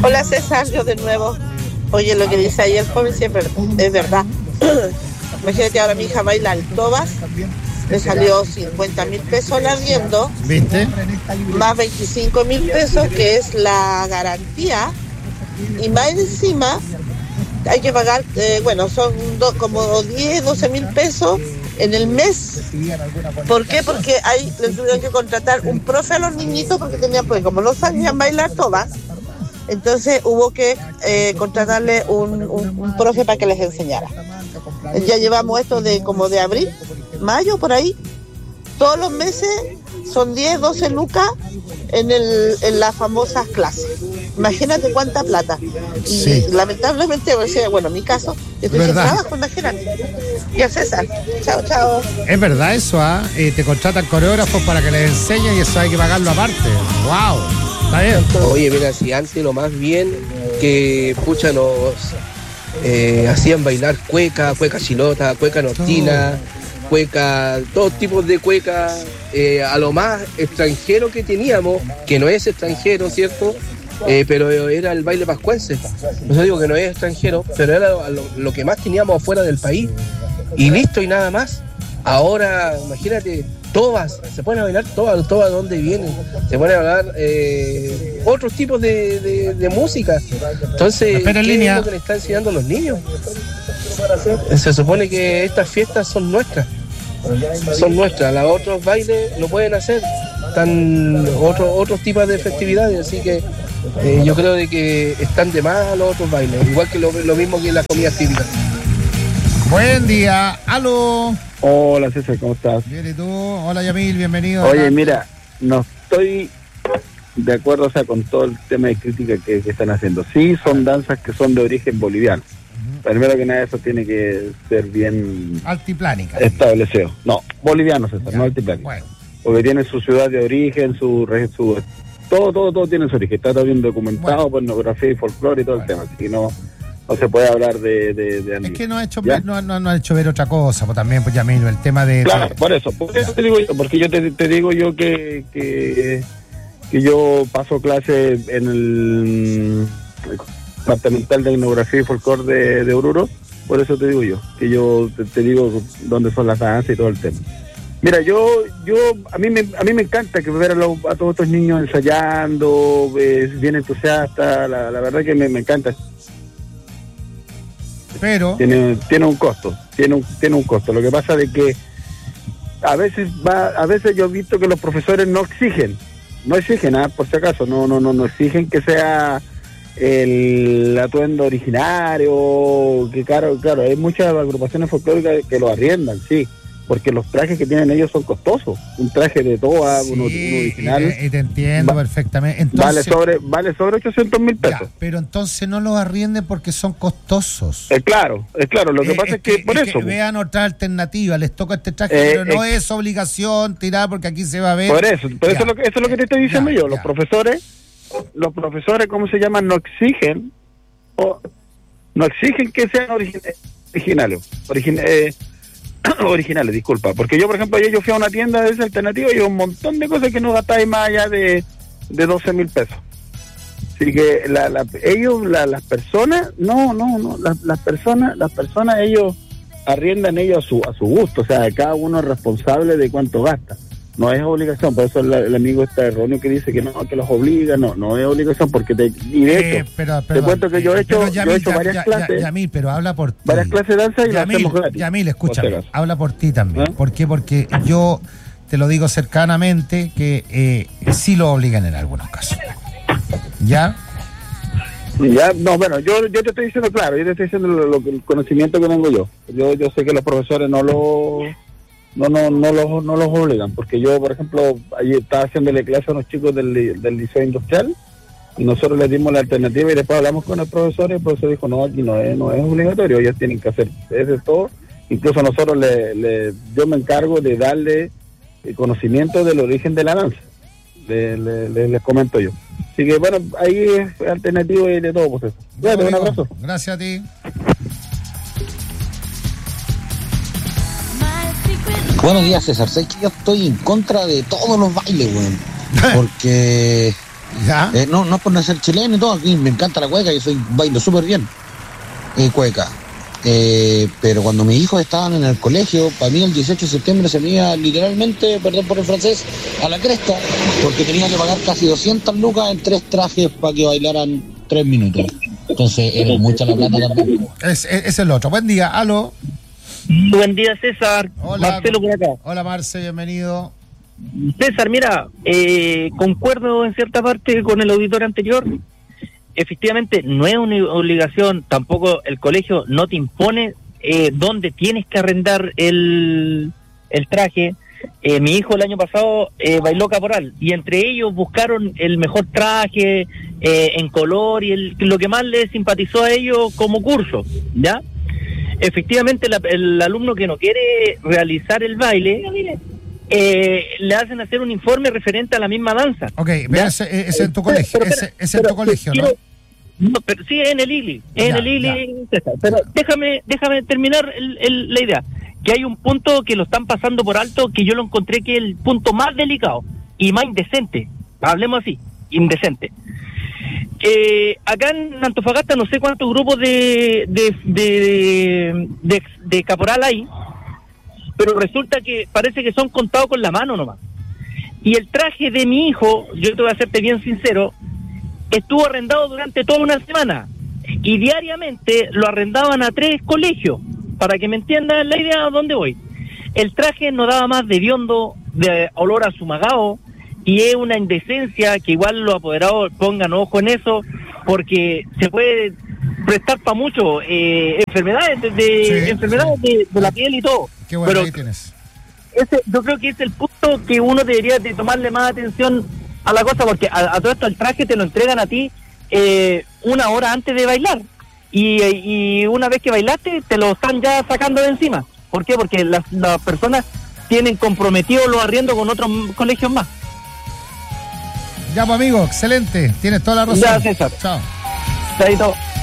Hola César, yo de nuevo. Oye, lo que dice ahí el joven siempre es verdad. Imagínate, ahora mi hija baila el tobas, le salió 50.000 pesos el arriendo, ¿viste? más 25.000 pesos, que es la garantía, y más encima hay que pagar, son como 10, 12.000 pesos en el mes. ¿Por qué? Porque ahí les tuvieron que contratar un profe a los niñitos porque tenían, pues como no sabían bailar todas, entonces hubo que contratarle un profe para que les enseñara. Ya llevamos esto de como de abril, mayo, por ahí. Todos los meses son 10, 12 lucas en las famosas clases. Imagínate cuánta plata. Y sí, lamentablemente, bueno, en mi caso, yo estoy sin trabajo, imagínate. Ya César, chao. Es verdad eso, te contratan coreógrafos para que les enseñen y eso hay que pagarlo aparte. ¡Wow! Está bien. Oye, mira, si antes lo más bien que, nos hacían bailar cueca chilota, cueca nortina, cueca, todos tipos de cueca, a lo más extranjero que teníamos, que no es extranjero, ¿cierto? Pero era el baile pascuense. No digo que no es extranjero, pero era lo que más teníamos afuera del país. Y listo, y nada más. Ahora, imagínate, tobas, se ponen a bailar tobas, ¿de dónde vienen? Se ponen a bailar otros tipos de música. Entonces, ¿qué es lo que le están enseñando a los niños? Se supone que estas fiestas son nuestras. Los otros bailes lo pueden hacer. Están otros tipos de festividades, así que yo creo de que están de más los otros bailes, igual que lo mismo que las comidas típicas. Buen día, aló. Hola César, ¿cómo estás? Bien, ¿y tú? Hola Yamil, bienvenido. Oye, mira, no estoy de acuerdo, con todo el tema de crítica que están haciendo. Sí, son danzas que son de origen boliviano. Primero que nada, eso tiene que ser bien altiplánica establecido. No, boliviano, César, no altiplánica. Bueno. Porque tiene su ciudad de origen, todo tiene su origen. Está todo bien documentado por etnografía y folclore y todo el tema. Así que no se puede hablar de es que no ha hecho ver otra cosa, pues también, pues Yamil, el tema de... Claro, por eso te digo yo, porque yo te digo yo que yo paso clase en el departamental de etnografía y folclore de Oruro, por eso te digo yo, que yo te digo dónde son las danzas y todo el tema. Mira, a mí me encanta que ver a todos estos niños ensayando, bien entusiasta, la verdad que me encanta. Pero tiene un costo, tiene un costo. Lo que pasa es que a veces yo he visto que los profesores no exigen, por si acaso, no exigen que sea el atuendo originario, que claro, hay muchas agrupaciones folclóricas que lo arriendan, sí, porque los trajes que tienen ellos son costosos. Un traje de toa, uno original. Y te entiendo perfectamente. Entonces, vale sobre 800.000 pesos. Ya, pero entonces no los arrienden porque son costosos. Es claro. Lo que pasa es que por eso. Que vean otra alternativa. Les toca este traje, pero no es obligación tirar porque aquí se va a ver. Por eso es lo que te estoy diciendo yo. Los profesores, ¿cómo se llaman? No exigen que sean originales, disculpa, porque yo, por ejemplo, yo fui a una tienda de esa alternativa y un montón de cosas que no gastáis más allá de 12.000 pesos. Así que las personas, las personas ellos arriendan ellos a su gusto, o sea, cada uno es responsable de cuánto gasta. No es obligación, por eso el amigo está erróneo que dice que que los obliga, no es obligación, porque de hecho, te cuento que yo he hecho varias clases. Yamil, pero habla por ti. Varias clases de danza y las hacemos gratis. Yamil, escúchame, habla por ti también. ¿Por qué? Porque yo te lo digo cercanamente que sí lo obligan en algunos casos. ¿Ya? No, bueno, yo te estoy diciendo, claro, yo te estoy diciendo el conocimiento que tengo yo. Yo sé que los profesores no los obligan, porque yo, por ejemplo, ayer estaba haciéndole clase a unos chicos del liceo industrial y nosotros les dimos la alternativa y después hablamos con el profesor y el profesor dijo, no, aquí no es obligatorio, ellos tienen que hacer eso todo. Incluso nosotros yo me encargo de darle el conocimiento del origen de la danza, les comento yo. Así que bueno, ahí es alternativo y de todo, pues eso. Bueno, un abrazo. Gracias a ti. Buenos días, César. Sé que yo estoy en contra de todos los bailes, weón. Porque ¿Ya? No es por no ser chileno y todo, aquí me encanta la cueca, yo bailo súper bien cueca. Pero cuando mis hijos estaban en el colegio, para mí el 18 de septiembre se me iba literalmente, perdón por el francés, a la cresta, porque tenía que pagar casi 200 lucas en 3 trajes para que bailaran 3 minutos. Entonces era mucha la plata también. Es el otro. Buen día, aló. Buen día, César. Hola, Marcelo por acá. Hola, Marce, bienvenido. César, mira, concuerdo en cierta parte con el auditor anterior. Efectivamente, no es una obligación, tampoco el colegio no te impone dónde tienes que arrendar el traje. Mi hijo el año pasado bailó caporal y entre ellos buscaron el mejor traje en color y lo que más les simpatizó a ellos como curso, ¿ya? Efectivamente, el alumno que no quiere realizar el baile, le hacen hacer un informe referente a la misma danza. Ok, pero ese es en tu colegio, ese es en tu colegio, ¿no? No, pero sí, en el ILI, César, pero déjame terminar la idea, que hay un punto que lo están pasando por alto, que yo lo encontré que es el punto más delicado y más indecente, hablemos así, indecente. Acá en Antofagasta no sé cuántos grupos de caporal hay, pero resulta que parece que son contados con la mano nomás. Y el traje de mi hijo, yo te voy a serte bien sincero, estuvo arrendado durante toda una semana y diariamente lo arrendaban a 3 colegios, para que me entiendan la idea a dónde voy. El traje no daba más de hediondo, de olor a sumagado, y es una indecencia que igual los apoderados pongan ojo en eso, porque se puede prestar para mucho enfermedades de la piel y todo. Qué bueno, pero ahí tienes. yo creo que es el punto que uno debería de tomarle más atención a la cosa, porque a todo esto el traje te lo entregan a ti 1 hora antes de bailar, y una vez que bailaste te lo están ya sacando de encima. ¿Por qué? Porque las personas tienen comprometidos los arriendos con otros colegios más. Ya, pues, amigo, excelente, tienes toda la razón. Ya, César. Chao. Chaito.